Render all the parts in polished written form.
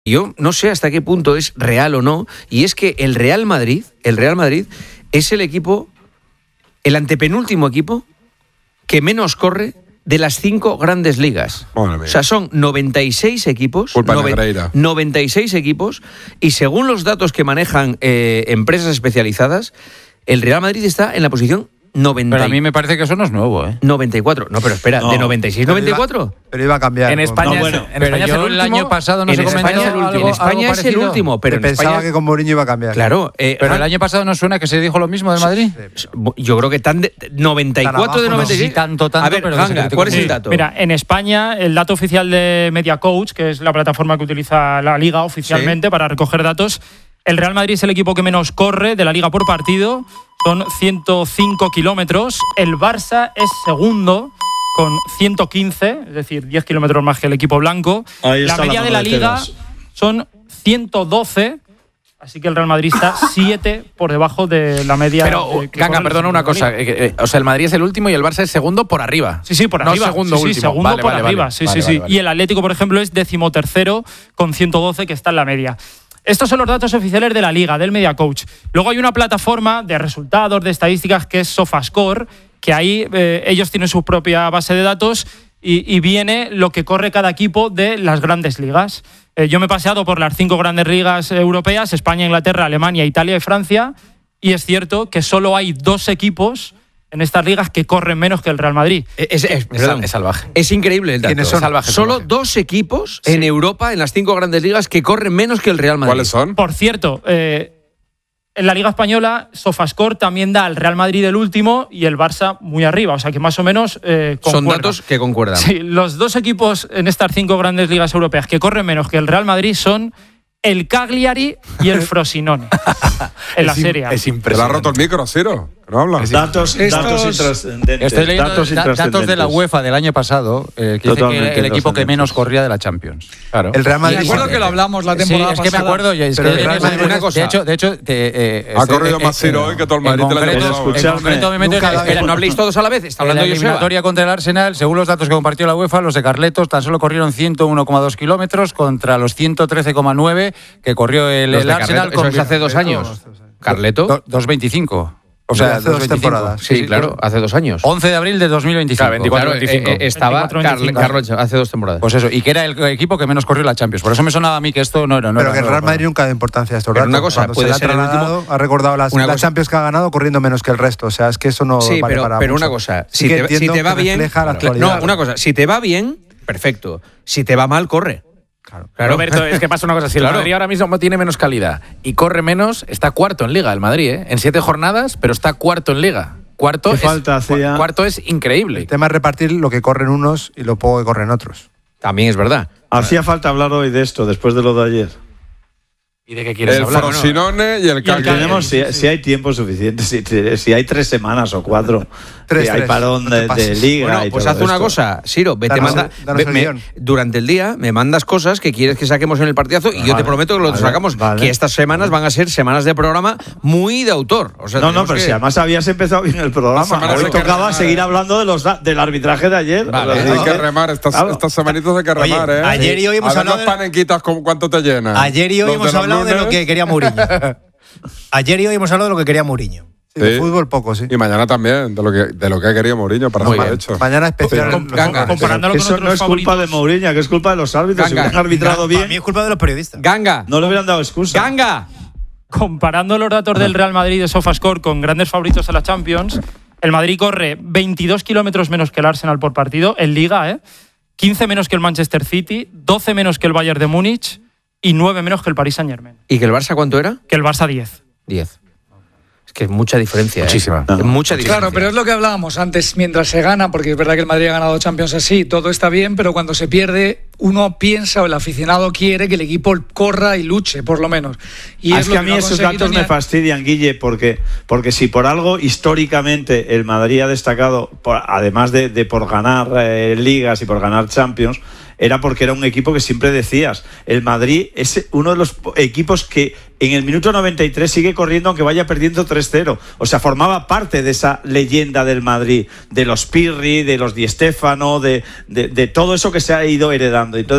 Yo no sé hasta qué punto es real o no, y es que el Real Madrid es el antepenúltimo equipo que menos corre de las 5 grandes ligas. O sea, son 96 equipos. 96 equipos, y según los datos que manejan empresas especializadas, el Real Madrid está en la posición 90. Pero a mí me parece que eso no es nuevo, 94. No, pero espera, ¿de 96 a 94? Pero iba a cambiar. En España, en España es el último. El año pasado no se comentó algo. En España es el último, pero pensaba que con Mourinho iba a cambiar. Claro. Pero el año pasado no suena que se dijo lo mismo del Madrid. Yo creo que tan 94 de 96. Sí, tanto, a ver, pero Ganga, ¿cuál es el dato? Mira, en España el dato oficial de Media Coach, que es la plataforma que utiliza la Liga oficialmente para recoger datos, el Real Madrid es el equipo que menos corre de la Liga por partido. Son 105 kilómetros. El Barça es segundo con 115, es decir, 10 kilómetros más que el equipo blanco. La media de la Liga son 112, así que el Real Madrid está 7 por debajo de la media. Pero, Ganga, perdona una cosa. O sea, el Madrid es el último y el Barça es segundo por arriba. Sí, por arriba. No segundo, último. Sí, segundo por arriba. Vale. Y el Atlético, por ejemplo, es 13º con 112, que está en la media. Estos son los datos oficiales de la Liga, del Media Coach. Luego hay una plataforma de resultados, de estadísticas, que es SofaScore, que ahí ellos tienen su propia base de datos y viene lo que corre cada equipo de las grandes ligas. Yo me he paseado por las 5 grandes ligas europeas, España, Inglaterra, Alemania, Italia y Francia, y es cierto que solo hay 2 equipos en estas ligas que corren menos que el Real Madrid. Es salvaje. Es increíble el dato. ¿Quiénes son? Solo 2 equipos en Europa, en las 5 grandes ligas, que corren menos que el Real Madrid. ¿Cuáles son? Por cierto, en la Liga Española, SofaScore también da al Real Madrid el último y el Barça muy arriba. O sea que más o menos concuerdan. Son datos que concuerdan. Sí, los 2 equipos en estas 5 grandes ligas europeas que corren menos que el Real Madrid son el Cagliari y el Frosinone en la Serie A. Es impresionante. ¿Te lo ha roto el micro, Ciro? ¿No habla? Datos intrascendentes. Estoy leyendo datos de la UEFA del año pasado, que dice que el equipo que menos corría de la Champions. Claro. El Real Madrid. Me acuerdo que lo hablamos la temporada pasada. Es que me acuerdo. Una cosa. De hecho, ha corrido más Ciro hoy que todo el Madrid del año pasado. En concreto, me meto Espera, no habléis todos a la vez. Está hablando en la eliminatoria contra el Arsenal, según los datos que compartió la UEFA, los de Carletos tan solo corrieron 101,2 kilómetros contra los 113,9 que corrió el Arsenal. Eso es hace 2 años. Carleto. 2,25. O sea, hace 2 temporadas. Sí, claro, hace 2 años. 11 de abril de 2025. Claro, estaba Carlos hace 2 temporadas. Pues eso, y que era el equipo que menos corrió la Champions. Por eso me sonaba a mí que esto no era. Pero que el Real Madrid nunca da importancia a estos datos. Una cosa, puede ser el último. Ha recordado las Champions que ha ganado corriendo menos que el resto. O sea, es que eso no vale para mucho. Pero una cosa, si te va bien. No, una cosa, si te va bien, perfecto. Si te va mal, corre. Claro. Roberto, es que pasa una cosa. Si el Madrid ahora mismo tiene menos calidad y corre menos, está cuarto en Liga el Madrid, en 7 jornadas, pero está cuarto en Liga. Cuarto es increíble. El tema es repartir lo que corren unos y lo poco que corren otros. También es verdad. Hacía falta hablar hoy de esto, después de lo de ayer. ¿Y de qué quieres El hablar? Frosinone y el Cagliari. Si hay tiempo suficiente, si hay 3 semanas o 4, si hay parón de Liga. Bueno, pues haz una cosa, Siro, durante el día me mandas cosas que quieres que saquemos en el partidazo y yo te prometo que lo sacamos. Que estas semanas van a ser semanas de programa muy de autor. O sea, pero si además habías empezado bien el programa. Hoy tocaba seguir hablando del arbitraje de ayer. Hay que remar, estas semanitas hay que remar. Ayer y hoy hemos hablado de los panenquitas, ¿cuánto te llenan? Ayer y hoy hemos hablado de lo que quería Mourinho. Ayer y hoy hemos hablado de lo que quería Mourinho. Sí, de fútbol poco, sí. Y mañana también, de lo que ha querido Mourinho para haber hecho. Mañana especial. Comparándolo con eso otros no es culpa de Mourinho, que es culpa de los árbitros. Si hubieran arbitrado bien. Para mí es culpa de los periodistas. Ganga. No le hubieran dado excusa. Ganga. Comparando los datos del Real Madrid de SofaScore con grandes favoritos a la Champions, el Madrid corre 22 kilómetros menos que el Arsenal por partido en Liga, 15 menos que el Manchester City, 12 menos que el Bayern de Múnich y 9 menos que el Paris Saint-Germain. ¿Y que el Barça cuánto era? Que el Barça 10. 10. Es que es mucha diferencia. Muchísima. Mucha diferencia. Claro, pero es lo que hablábamos antes, mientras se gana, porque es verdad que el Madrid ha ganado Champions así, todo está bien, pero cuando se pierde, uno piensa o el aficionado quiere que el equipo corra y luche, por lo menos. Y es que a mí esos datos me fastidian, Guille, porque si por algo históricamente el Madrid ha destacado, además de por ganar ligas y por ganar Champions, era porque era un equipo que siempre decías, el Madrid es uno de los equipos que en el minuto 93 sigue corriendo aunque vaya perdiendo 3-0. O sea, formaba parte de esa leyenda del Madrid, de los Pirri, de los Di Stéfano, de todo eso que se ha ido heredando. Entonces,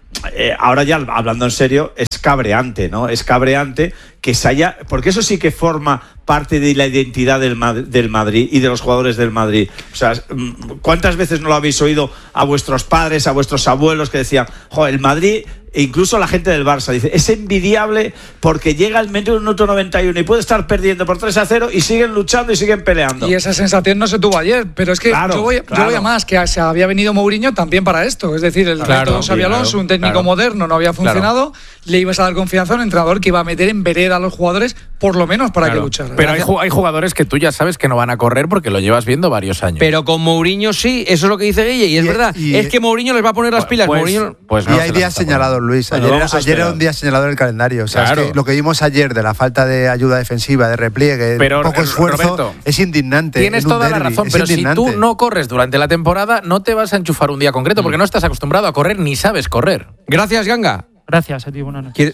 ahora ya hablando en serio, es cabreante, ¿no? Es cabreante que se haya... Porque eso sí que forma parte de la identidad del Madrid y de los jugadores del Madrid. O sea, ¿cuántas veces no lo habéis oído a vuestros padres, a vuestros abuelos que decían, joder, el Madrid... E incluso la gente del Barça dice, es envidiable porque llega el minuto 91 y puede estar perdiendo por 3-0 y siguen luchando y siguen peleando. Y esa sensación no se tuvo ayer, pero es que yo voy a más, que se había venido Mourinho también para esto. Es decir, el reto de Xabi Alonso, un técnico moderno, no había funcionado, le ibas a dar confianza a un entrenador que iba a meter en vereda a los jugadores, por lo menos para que lucharan. Pero hay jugadores que tú ya sabes que no van a correr porque lo llevas viendo varios años. Pero con Mourinho sí, eso es lo que dice Guille, y es verdad. Es que Mourinho les va a poner las pilas. Mourinho, y hay días señalados, Luis. Ayer era un día señalado en el calendario. O sea, es que lo que vimos ayer de la falta de ayuda defensiva, de repliegue, de poco esfuerzo, Roberto, es indignante. Tienes toda la razón, pero si tú no corres durante la temporada, no te vas a enchufar un día concreto porque no estás acostumbrado a correr ni sabes correr. Gracias, Ganga. Gracias a ti, buenas noches.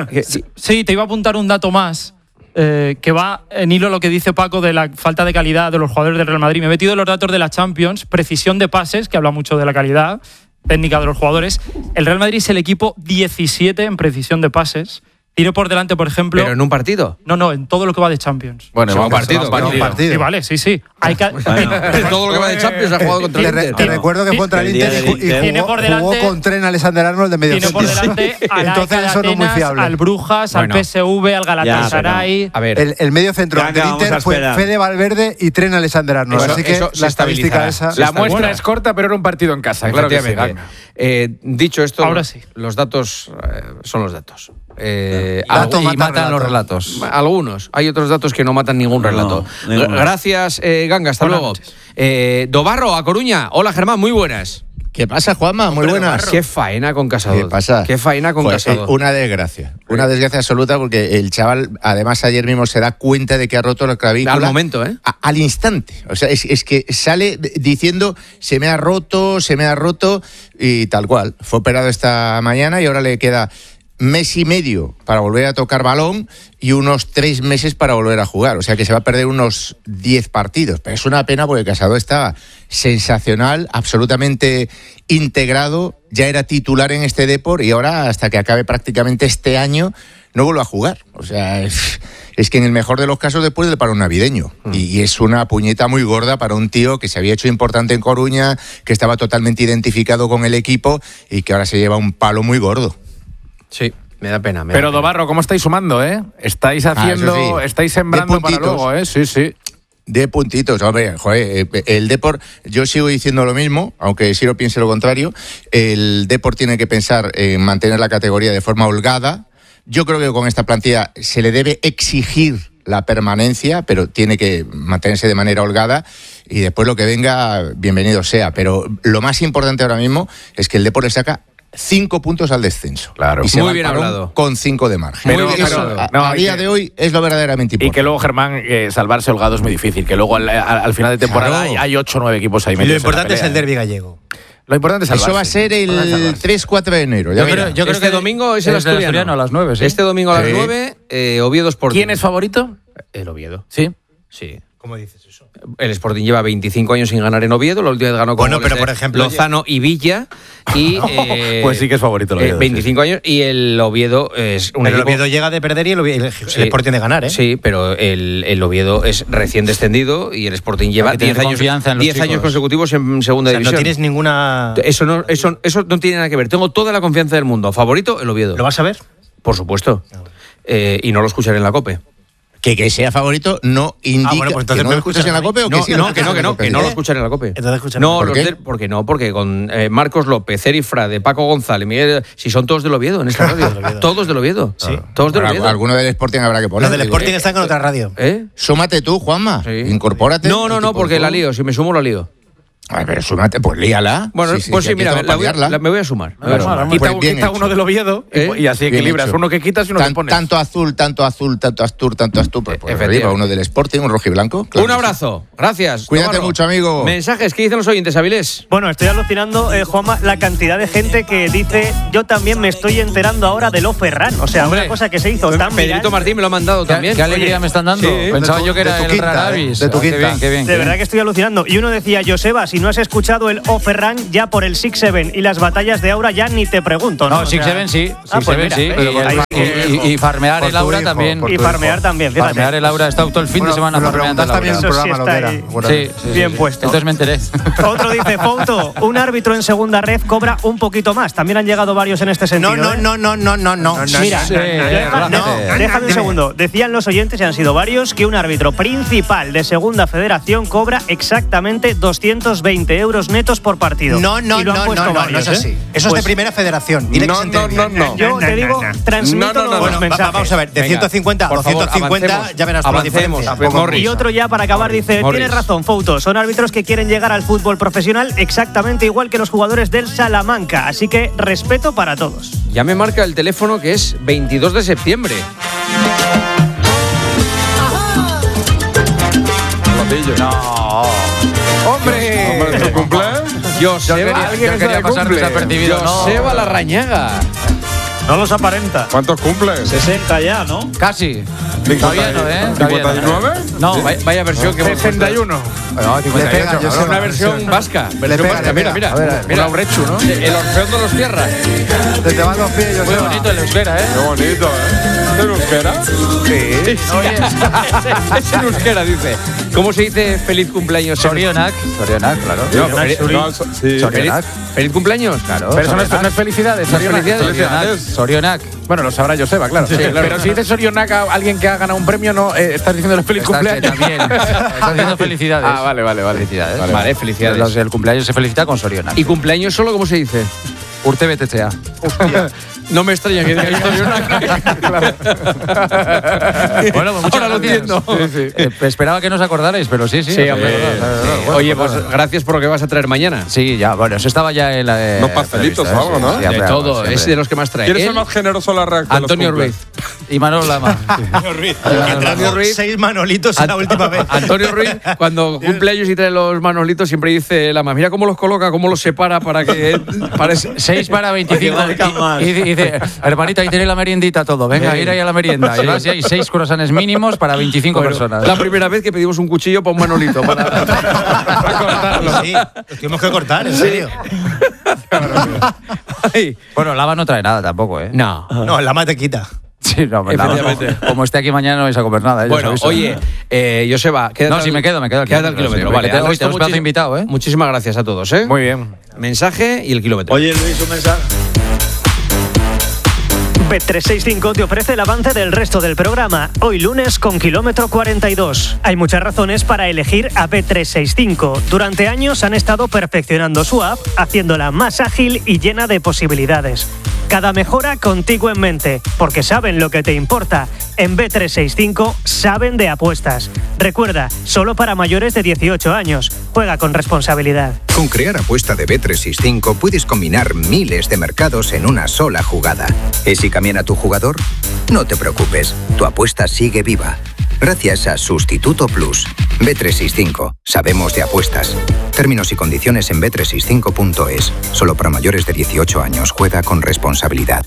Sí, te iba a apuntar un dato más. Que va en hilo lo que dice Paco de la falta de calidad de los jugadores del Real Madrid. Me he metido en los datos de la Champions, precisión de pases, que habla mucho de la calidad técnica de los jugadores. El Real Madrid es el equipo 17 en precisión de pases. Tiene por delante, por ejemplo... ¿Pero en un partido? No, en todo lo que va de Champions. Bueno, en un partido. Sí, vale, sí. Hay que... todo lo que va de Champions ha jugado contra el Inter. Te recuerdo que fue contra el Inter y jugó con Tren Alexander Arnold de medio tiene por delante al entonces eso no es muy fiable. Al Brujas, al PSV, al Galatasaray... A ver, el medio centro del Inter fue Fede Valverde y Tren Alexander Arnold. Así que la estadística esa... La muestra es corta, pero era un partido en casa. Claro que sí. Dicho esto, ahora sí. Los datos son los datos. Datos matan los relatos. Algunos. Hay otros datos que no matan ningún relato. Gracias, Ganga. Hasta luego. Dobarro, a Coruña. Hola, Germán. Muy buenas. ¿Qué pasa, Juanma? Muy buenas. Qué faena con Casado. ¿Qué pasa? Qué faena con Casado. Una desgracia. Una desgracia absoluta porque el chaval, además, ayer mismo se da cuenta de que ha roto la clavícula. Al momento, ¿eh? Al instante. O sea, es que sale diciendo se me ha roto y tal cual. Fue operado esta mañana y ahora le queda mes y medio para volver a tocar balón y unos 3 meses para volver a jugar. O sea que se va a perder unos 10 partidos. Pero es una pena porque Casado estaba sensacional, absolutamente integrado, ya era titular en este Depor y ahora hasta que acabe prácticamente este año no vuelve a jugar. O sea, es que en el mejor de los casos después del parón navideño. Y es una puñeta muy gorda para un tío que se había hecho importante en Coruña, que estaba totalmente identificado con el equipo y que ahora se lleva un palo muy gordo. Sí, me da pena. Pero Dobarro, ¿cómo estáis sumando, Estáis haciendo, estáis sembrando para luego, Sí. De puntitos, hombre, joder, el Depor, yo sigo diciendo lo mismo, aunque Siro piense lo contrario, el Depor tiene que pensar en mantener la categoría de forma holgada. Yo creo que con esta plantilla se le debe exigir la permanencia, pero tiene que mantenerse de manera holgada y después lo que venga, bienvenido sea. Pero lo más importante ahora mismo es que el Depor le saca 5 puntos al descenso. Claro. Y se muy bien hablado. Con 5 de margen. Muy bien hablado. A día de hoy es lo verdaderamente importante. Y que luego, Germán, salvarse holgado es muy difícil. Que luego al final de temporada hay 8 o 9 equipos ahí metidos. Y lo importante es el derbi gallego. Lo importante es salvarse. Eso va a ser el 3-4 de enero. Yo creo que este domingo es el Asturiano a las 9. ¿Sí? Este domingo a las 9, Oviedo Sporting. ¿Quién es favorito? El Oviedo. Sí. ¿Cómo dices eso? El Sporting lleva 25 años sin ganar en Oviedo. La última vez ganó con pero por ejemplo Lozano y Villa. Y, pues sí que es favorito el Oviedo. 25 años y el Oviedo es un equipo... el Oviedo llega de perder y el Sporting de ganar, Sí, pero el Oviedo es recién descendido y el Sporting lleva 10 años consecutivos en segunda división. No tienes ninguna... Eso no tiene nada que ver. Tengo toda la confianza del mundo. Favorito, el Oviedo. ¿Lo vas a ver? Por supuesto. Y no lo escucharé en la COPE. Que sea favorito no indica pues que no lo escuches en la COPE o que sí lo que no lo escucharé en la COPE. Entonces escúchame. Porque con Marcos López, Eri Frade, Paco González, Miguel, si son todos del Oviedo en esta radio. Todos del Oviedo. Sí. Todos del Oviedo. Alguno del Sporting habrá que poner. Los del Sporting están con otra radio. Súmate tú, Juanma. Sí. Incorpórate. No, porque la lío. Si me sumo, la lío. A ver, súmate, pues líala. Bueno, mira, me voy a sumar. Quita uno del Oviedo y así equilibras. Uno que quitas y uno que pones. Tanto azul, pues arriba uno del Sporting, un rojiblanco. Claro. Un abrazo. Gracias. Cuídate mucho, amigo. Mensajes, ¿qué dicen los oyentes, Avilés? Bueno, estoy alucinando, Juanma, la cantidad de gente que dice yo también me estoy enterando ahora de lo Ferran. O sea, una cosa que se hizo tan Pedrito Martín me lo ha mandado también. Qué alegría me están dando. Pensaba yo que era el Raravis. De tu quinta. Qué bien. De verdad que estoy alucinando. Y uno decía, Joseba, si si no has escuchado el Oferran, ya por el 6-7 y las batallas de Aura ya ni te pregunto, ¿no? No, 6-7 sí. Pues sí. Y farmear el Aura también. Y farmear también, fíjate. Farmear el Aura, he estado todo el fin de semana farmeando el Aura. Eso sí está ahí. Sí, bien puesto. Entonces me enteré. Otro dice, Fouto, un árbitro en segunda red cobra un poquito más. También han llegado varios en este sentido. No. Mira, déjame un segundo. Decían los oyentes, y han sido varios, que un árbitro principal de segunda federación cobra exactamente 220 euros netos por partido. No es así. Eso es de primera federación. No. Yo te digo, transmito los mensajes. Vamos a ver, de 150 a 250 ya verás la diferencia. Y otro ya para acabar dice, tienes razón, Fouto, son árbitros que quieren llegar al fútbol profesional exactamente igual que los jugadores del Salamanca, así que respeto para todos. Ya me marca el teléfono que es 22 de septiembre. No. ¡Hombre! ¿Tu cumpleaños? Joseba Larrañaga. No los aparenta. ¿Cuántos cumples? 60 ya, ¿no? Casi. Todavía no, ¿eh? ¿59? No, vaya versión que 61. No, 58. Es una versión vasca. Mira. Un rechu, ¿no? El Orfeón de los Tierras. Te van los pies, Muy bonito el euskera, ¿eh? Qué bonito, ¿eh? ¿Es en euskera? Sí. Es en euskera, dice. ¿Cómo se dice feliz cumpleaños? Sorionak, claro. ¿Feliz cumpleaños? Claro. Pero eso no es felicidades. Sorionak. Bueno, lo sabrá Joseba, claro. Pero si dices Sorionak a alguien que ha ganado un premio, no estás diciendo feliz cumpleaños. También. Estás diciendo felicidades. Ah, vale. Felicidades. Vale, felicidades. El cumpleaños se felicita con Sorionak. ¿Y cumpleaños solo cómo se dice? Urte BTCA. No me extraña que diga Sorionak. Claro. Bueno, pues muchas gracias. Sí. Esperaba que no os acordarais, pero sí. Hombre. Oye, pues gracias por lo que vas a traer mañana. Sí, ya, bueno, eso estaba ya en la. Unos pastelitos o algo, ¿no? De todo, es de los que más trae. ¿Quién es el más generoso la reacción? Antonio Ruiz. Y Manolo Lama. Antonio Ruiz. 6 manolitos en la última vez. Antonio Ruiz, cuando cumple años y trae los manolitos, siempre dice Lama, mira cómo los coloca, cómo los separa para que. 6 para 25. Y dice, hermanita, ahí tenéis la meriendita todo. Venga, ir ahí a la merienda. Y además hay 6 croissants mínimos para 25 personas. La primera vez que pedimos un cuchillo para un manolito. Para cortarlo. Sí, tenemos que cortar, en serio. Bueno, Lama no trae nada tampoco, ¿eh? No, Lama te quita. Sí, no, como esté aquí mañana no vais a comer nada. Bueno, oye, Joseba, quédate. No, si me quedo. Quédate al kilómetro. Vale, hoy te hemos invitado, ¿eh? Muchísimas gracias a todos, ¿eh? Muy bien. Mensaje y el kilómetro. Oye, Luis, un mensaje. Bet365 te ofrece el avance del resto del programa, hoy lunes con kilómetro 42. Hay muchas razones para elegir a Bet365. Durante años han estado perfeccionando su app, haciéndola más ágil y llena de posibilidades. Cada mejora contigo en mente, porque saben lo que te importa. En Bet365 saben de apuestas. Recuerda, solo para mayores de 18 años. Juega con responsabilidad. Con Crear Apuesta de Bet365 puedes combinar miles de mercados en una sola jugada. ¿Es si camina tu jugador? No te preocupes, tu apuesta sigue viva. Gracias a Sustituto Plus. Bet365. Sabemos de apuestas. Términos y condiciones en bet365.es. Solo para mayores de 18 años. Juega con responsabilidad.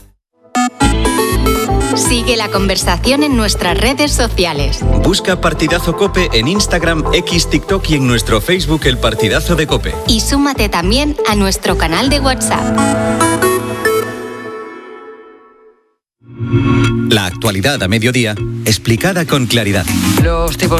Sigue la conversación en nuestras redes sociales. Busca Partidazo COPE en Instagram, X, TikTok y en nuestro Facebook El Partidazo de COPE. Y súmate también a nuestro canal de WhatsApp. La actualidad a mediodía, explicada con claridad. Los tipos